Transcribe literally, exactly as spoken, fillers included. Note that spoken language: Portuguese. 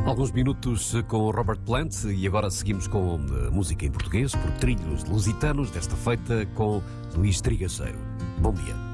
Alguns minutos com o Robert Plant e agora seguimos com uh, música em português por Trilhos Lusitanos, desta feita com Luís Trigaceiro. Bom dia.